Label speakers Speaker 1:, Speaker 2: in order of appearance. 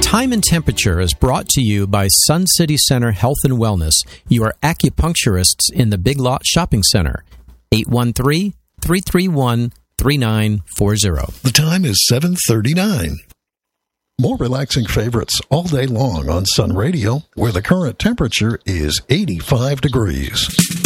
Speaker 1: Time and Temperature is brought to you by Sun City Center Health and Wellness, your acupuncturists in the Big Lot Shopping Center. 813-331-3940.
Speaker 2: The time is 7:39. More relaxing favorites all day long on Sun Radio, where the current temperature is 85 degrees.